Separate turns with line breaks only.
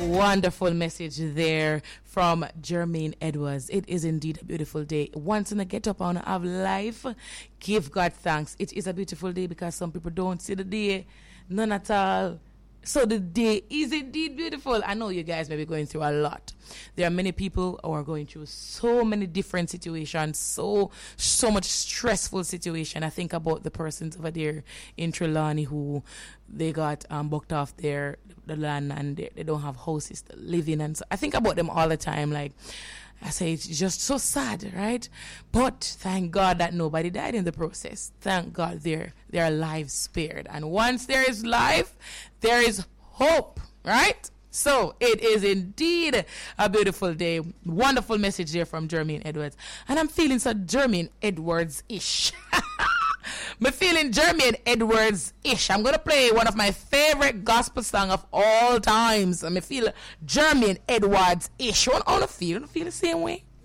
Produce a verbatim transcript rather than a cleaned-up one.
Wonderful message there from Jermaine Edwards. It is indeed a beautiful day. Once in a get up and have life, give God thanks. It is a beautiful day because some people don't see the day, none at all. So the day is indeed beautiful. I know you guys may be going through a lot. There are many people who are going through so many different situations, so so much stressful situation. I think about the persons over there in Trelawney who they got um, booked off their the land and they, they don't have houses to live in. And so I think about them all the time. Like I say, it's just so sad, right? But thank God that nobody died in the process. Thank God their their lives spared. And once there is life, there is hope, right? So it is indeed a beautiful day. Wonderful message there from Jermaine Edwards. And I'm feeling so Jermaine Edwards-ish. I'm feeling Jermaine Edwards-ish. I'm going to play one of my favorite gospel songs of all times. I feel Jermaine Edwards-ish. You want to feel? You feel the same way?